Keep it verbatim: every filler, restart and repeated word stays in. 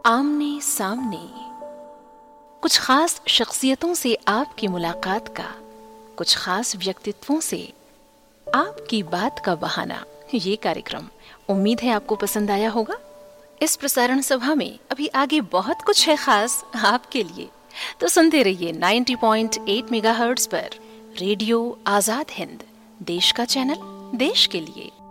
आमने सामने, कुछ खास शख्सियतों से आपकी मुलाकात का, कुछ खास व्यक्तित्वों से आपकी बात का बहाना। ये कार्यक्रम उम्मीद है आपको पसंद आया होगा। इस प्रसारण सभा में अभी आगे बहुत कुछ है खास आपके लिए, तो सुनते रहिए नब्बे पॉइंट आठ मेगाहर्ट्ज पर रेडियो आजाद हिंद, देश का चैनल देश के लिए।